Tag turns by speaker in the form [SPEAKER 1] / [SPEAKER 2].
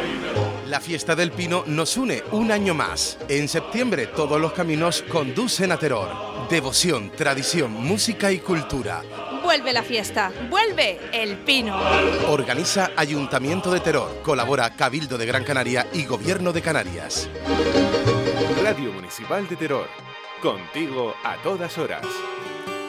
[SPEAKER 1] La fiesta del Pino nos une un año más. En septiembre todos los caminos conducen a Teror. Devoción, tradición, música y cultura.
[SPEAKER 2] Vuelve la fiesta, vuelve el Pino.
[SPEAKER 1] Organiza Ayuntamiento de Teror, colabora Cabildo de Gran Canaria y Gobierno de Canarias.
[SPEAKER 3] Radio Municipal de Teror, contigo a todas horas.